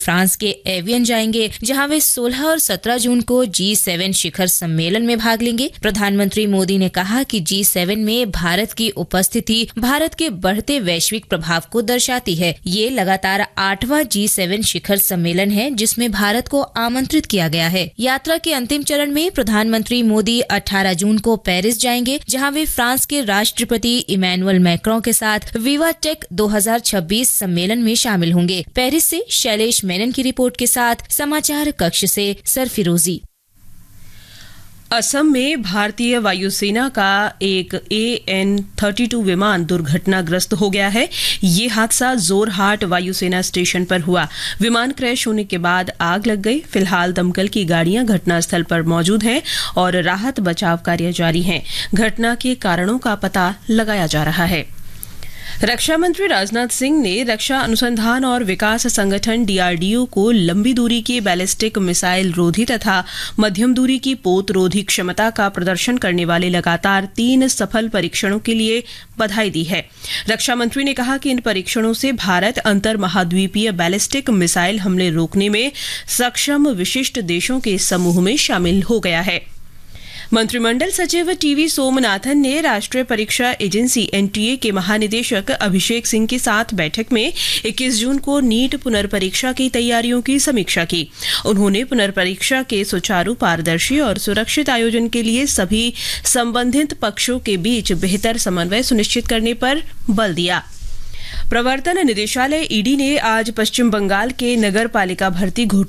France के avian जाएंगे, जहां वे 16 और 17 जून को G7 शिखर सम्मेलन में भाग लेंगे। प्रधानमंत्री मोदी ने कहा कि G7 में भारत की उपस्थिति भारत के बढ़ते वैश्विक प्रभाव को दर्शाती है। ये लगातार 8वां G7 शिखर सम्मेलन है जिसमें भारत को आमंत्रित किया गया है। यात्रा के अंतिम चरण में प्रधानमंत्री मोदी 18 जून को पेरिस जाएंगे, जहां वे फ्रांस के राष्ट्रपति इमैनुअल मैक्रों के साथ विवा टेक 2026 सम्मेलन में शामिल होंगे। पेरिस से शैलेश मेनन की रिपोर्ट के साथ समाचार कक्ष से सरफिरोजी। असम में भारतीय वायुसेना का एक AN-32 विमान दुर्घटनाग्रस्त हो गया है। ये हादसा जोरहाट वायुसेना स्टेशन पर हुआ। विमान क्रैश होने के बाद आग लग गई। फिलहाल दमकल की गाड़ियां घटनास्थल पर मौजूद हैं और राहत बचाव कार्य जारी है। घटना के कारणों का पता लगाया जा रहा है। रक्षा मंत्री राजनाथ सिंह ने रक्षा अनुसंधान और विकास संगठन DRDO को लंबी दूरी की बैलिस्टिक मिसाइल रोधी तथा मध्यम दूरी की पोत रोधी क्षमता का प्रदर्शन करने वाले लगातार 3 सफल परीक्षणों के लिए बधाई दी है। रक्षा मंत्री ने कहा कि इन परीक्षणों से भारत अंतर महाद्वीपीय बैलिस्टिक मिसाइल हमले रोकने में सक्षम विशिष्ट देशों के समूह में शामिल हो गया है। मंत्रिमंडल सचिव TV सोमनाथन ने राष्ट्रीय परीक्षा एजेंसी NTA के महानिदेशक अभिषेक सिंह के साथ बैठक में 21 जून को नीट पुनर्परीक्षा की तैयारियों की समीक्षा की। उन्होंने पुनर्परीक्षा के सुचारू, पारदर्शी और सुरक्षित आयोजन के लिए सभी संबंधित पक्षों के बीच बेहतर समन्वय सुनिश्चित करने पर बल दिया। प्रवर्तन निदेशालय ED ने आज पश्चिम बंगाल के नगर पालिका भर्ती घोटाले